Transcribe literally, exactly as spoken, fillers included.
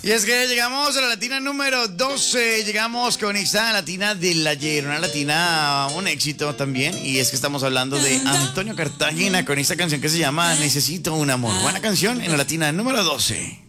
Y es que llegamos a la latina número doce. Llegamos con esta latina del ayer. Una latina, un éxito también. Y es que estamos hablando de Antonio Cartagena con esta canción que se llama Necesito un amor. Buena canción en la latina número doce.